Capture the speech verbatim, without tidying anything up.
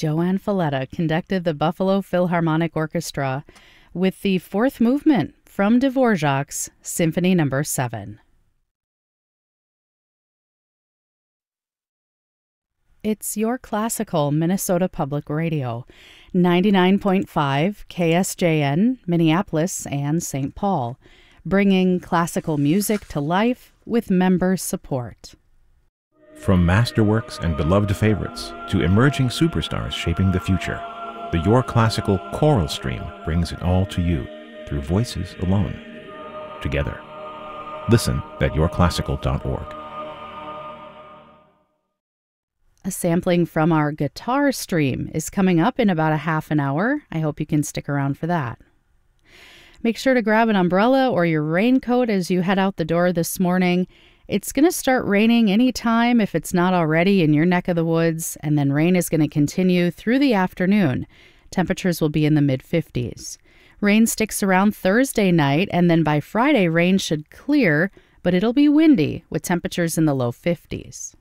Joanne Falletta conducted the Buffalo Philharmonic Orchestra with the fourth movement from Dvorak's Symphony Number seven. It's Your Classical Minnesota Public Radio, ninety-nine point five K S J N, Minneapolis and Saint Paul, bringing classical music to life with member support. From masterworks and beloved favorites to emerging superstars shaping the future, the Your Classical Choral Stream brings it all to you through voices alone, together. Listen at your classical dot org. A sampling from our guitar stream is coming up in about a half an hour. I hope you can stick around for that. Make sure to grab an umbrella or your raincoat as you head out the door this morning. It's going to start raining anytime if it's not already in your neck of the woods, and then rain is going to continue through the afternoon. Temperatures will be in the mid fifties. Rain sticks around Thursday night, and then by Friday, rain should clear, but it'll be windy with temperatures in the low fifties.